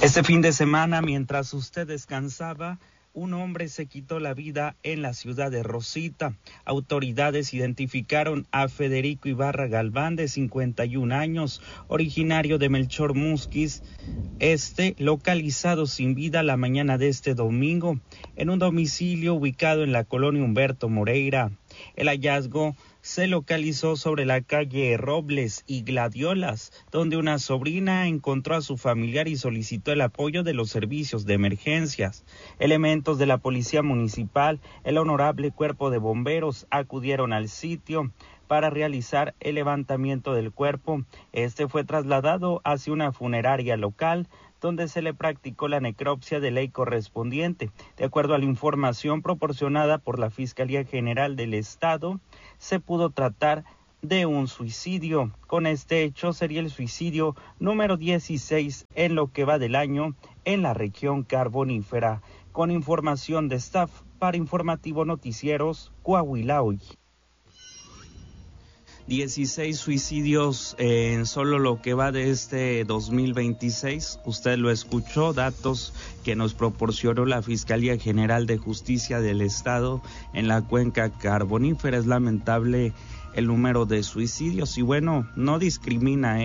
Este fin de semana, mientras usted descansaba, un hombre se quitó la vida en la ciudad de Rosita. Autoridades identificaron a Federico Ibarra Galván, de 51 años, originario de Melchor Musquis, localizado sin vida la mañana de este domingo en un domicilio ubicado en la colonia Humberto Moreira. El hallazgo se localizó sobre la calle Robles y Gladiolas, donde una sobrina encontró a su familiar y solicitó el apoyo de los servicios de emergencias. Elementos de la Policía Municipal, el Honorable Cuerpo de Bomberos acudieron al sitio para realizar el levantamiento del cuerpo. Este fue trasladado hacia una funeraria local, donde se le practicó la necropsia de ley correspondiente. De acuerdo a la información proporcionada por la Fiscalía General del Estado, se pudo tratar de un suicidio. Con este hecho sería el suicidio número 16 en lo que va del año en la región carbonífera. Con información de staff para Informativo Noticieros, Coahuila Hoy. 16 suicidios en solo lo que va de este 2026. Usted lo escuchó, datos que nos proporcionó la Fiscalía General de Justicia del Estado en la cuenca carbonífera. Es lamentable el número de suicidios y bueno, no discrimina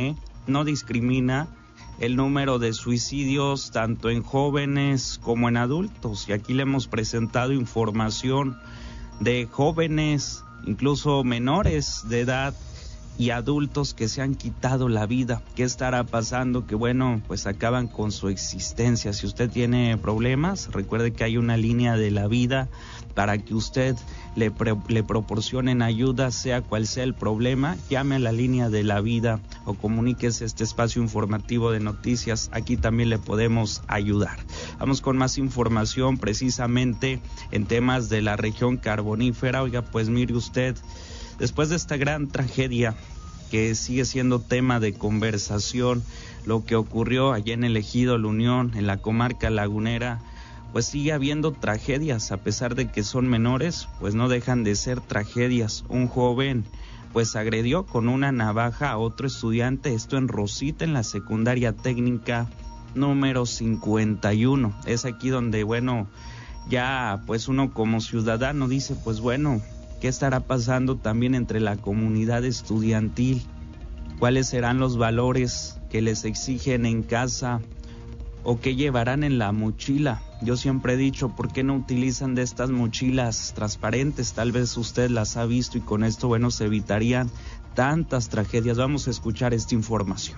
el número de suicidios tanto en jóvenes como en adultos. Y aquí le hemos presentado información de jóvenes, incluso menores de edad y adultos que se han quitado la vida. ¿Qué estará pasando? Que bueno, pues acaban con su existencia. Si usted tiene problemas, recuerde que hay una línea de la vida para que usted le proporcionen ayuda, sea cual sea el problema. Llame a la línea de la vida o comuníquese a este espacio informativo de noticias. Aquí también le podemos ayudar. Vamos con más información precisamente en temas de la región carbonífera. Oiga, pues mire usted, después de esta gran tragedia que sigue siendo tema de conversación, lo que ocurrió allá en el Ejido La Unión, en la comarca lagunera, pues sigue habiendo tragedias, a pesar de que son menores, pues no dejan de ser tragedias. Un joven pues agredió con una navaja a otro estudiante, esto en Rosita, en la secundaria técnica número 51. Es aquí donde, bueno, ya pues uno como ciudadano dice, pues bueno, ¿qué estará pasando también entre la comunidad estudiantil? ¿Cuáles serán los valores que les exigen en casa o qué llevarán en la mochila? Yo siempre he dicho, ¿por qué no utilizan de estas mochilas transparentes? Tal vez usted las ha visto y con esto, bueno, se evitarían tantas tragedias. Vamos a escuchar esta información.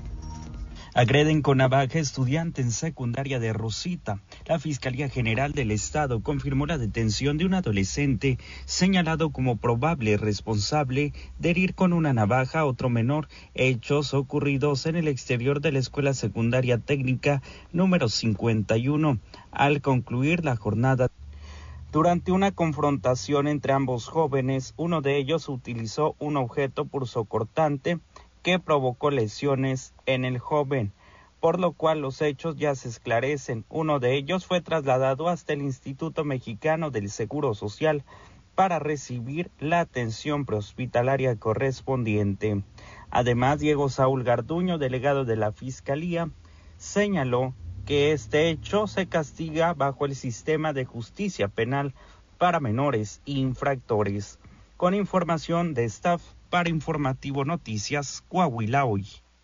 Agreden con navaja estudiante en secundaria de Rosita. La Fiscalía General del Estado confirmó la detención de un adolescente señalado como probable responsable de herir con una navaja a otro menor, hechos ocurridos en el exterior de la Escuela Secundaria Técnica número 51. Al concluir la jornada, durante una confrontación entre ambos jóvenes, uno de ellos utilizó un objeto punzocortante que provocó lesiones en el joven, por lo cual los hechos ya se esclarecen. Uno de ellos fue trasladado hasta el Instituto Mexicano del Seguro Social para recibir la atención prehospitalaria correspondiente. Además, Diego Saúl Garduño, delegado de la Fiscalía, señaló que este hecho se castiga bajo el sistema de justicia penal para menores infractores. Con información de staff para Informativo Noticias, Coahuila Hoy.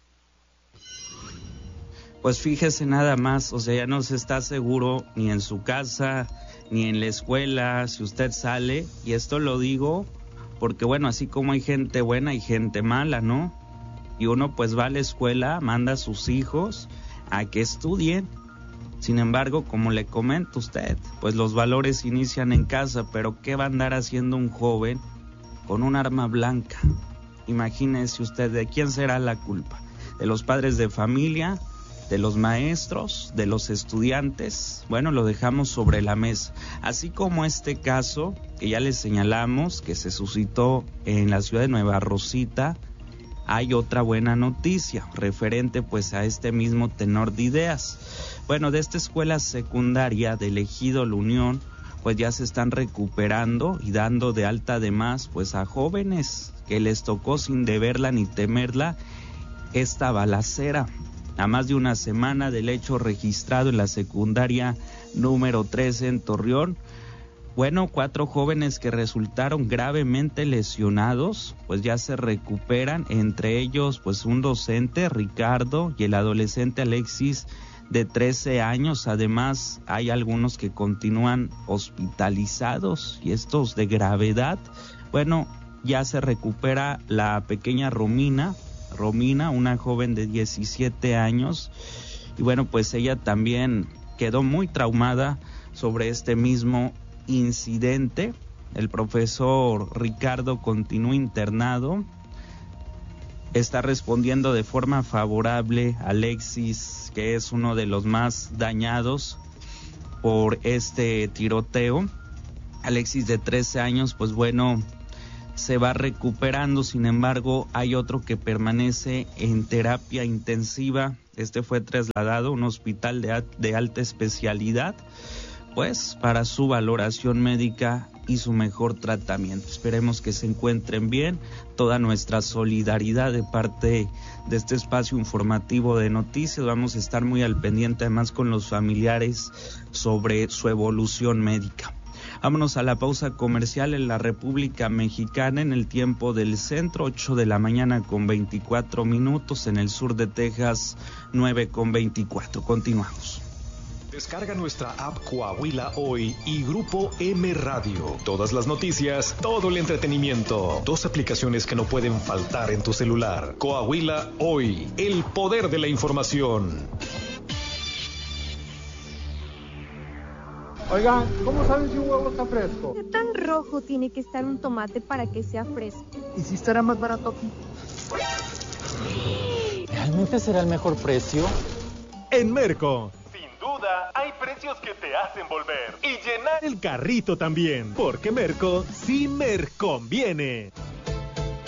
Pues fíjese nada más, o sea, ya no se está seguro ni en su casa, ni en la escuela, si usted sale, y esto lo digo porque bueno, así como hay gente buena, hay gente mala, ¿no? Y uno pues va a la escuela, manda a sus hijos a que estudien. Sin embargo, como le comento a usted, pues los valores inician en casa, pero ¿qué va a andar haciendo un joven con un arma blanca? Imagínese usted, ¿de quién será la culpa? ¿De los padres de familia? ¿De los maestros? ¿De los estudiantes? Bueno, lo dejamos sobre la mesa. Así como este caso que ya les señalamos, que se suscitó en la ciudad de Nueva Rosita, hay otra buena noticia referente pues a este mismo tenor de ideas. Bueno, de esta escuela secundaria del Ejido La Unión, pues ya se están recuperando y dando de alta además pues a jóvenes que les tocó sin deberla ni temerla esta balacera. a más de una semana del hecho registrado en la secundaria número 13 en Torreón. Bueno, 4 jóvenes que resultaron gravemente lesionados, pues ya se recuperan, entre ellos pues un docente, Ricardo, y el adolescente Alexis, de 13 años. Además, hay algunos que continúan hospitalizados, y estos de gravedad. Bueno, ya se recupera la pequeña Romina, una joven de 17 años, y bueno, pues ella también quedó muy traumada sobre este mismo incidente. El profesor Ricardo continúa internado. Está respondiendo de forma favorable Alexis, que es uno de los más dañados por este tiroteo. Alexis, de 13 años, pues bueno, se va recuperando. Sin embargo, hay otro que permanece en terapia intensiva. Este fue trasladado a un hospital de alta especialidad, pues para su valoración médica y su mejor tratamiento. Esperemos que se encuentren bien. Toda nuestra solidaridad de parte de este espacio informativo de noticias. Vamos a estar muy al pendiente, además, con los familiares sobre su evolución médica. Vámonos a la pausa comercial en la República Mexicana, en el tiempo del centro, 8 de la mañana con 24 minutos, en el sur de Texas, 9 con 24. Continuamos. Descarga nuestra app Coahuila Hoy y Grupo M Radio. Todas las noticias, todo el entretenimiento. 2 aplicaciones que no pueden faltar en tu celular. Coahuila Hoy, el poder de la información. Oigan, ¿cómo saben si un huevo está fresco? ¿Qué tan rojo tiene que estar un tomate para que sea fresco? ¿Y si estará más barato aquí? ¿Realmente será el mejor precio? En Merco, sin duda, hay precios que te hacen volver y llenar el carrito también, porque Merco sí me conviene.